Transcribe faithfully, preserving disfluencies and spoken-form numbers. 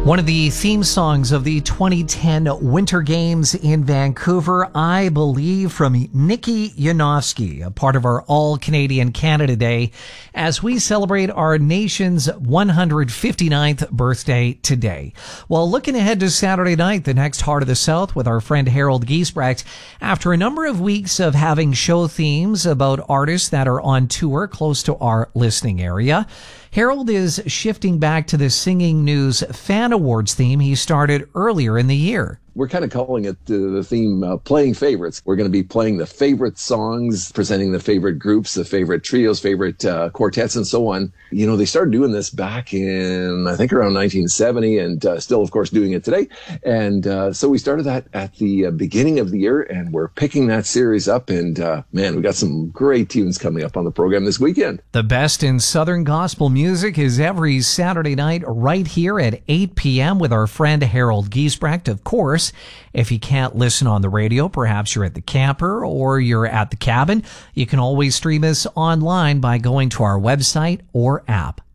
One of the theme songs of the twenty ten Winter Games in Vancouver, I Believe, from Nikki Yanofsky, a part of our All-Canadian Canada Day, as we celebrate our nation's one hundred fifty-ninth birthday today. Well, looking ahead to Saturday night, the next Heart of the South, with our friend Harold Giesbrecht, after a number of weeks of having show themes about artists that are on tour close to our listening area, Harold is shifting back to the Singing News Fan Awards theme he started earlier in the year. We're kind of calling it uh, the theme uh, Playing Favorites. We're going to be playing the favorite songs, presenting the favorite groups, the favorite trios, favorite uh, quartets, and so on. You know, they started doing this back in, I think, around nineteen seventy, and uh, still, of course, doing it today. And uh, so we started that at the uh, beginning of the year, and we're picking that series up. And uh, man, we got some great tunes coming up on the program this weekend. The best in Southern gospel music is every Saturday night right here at eight p.m. with our friend Harold Giesbrecht, of course. If you can't listen on the radio, perhaps you're at the camper or you're at the cabin, you can always stream us online by going to our website or app.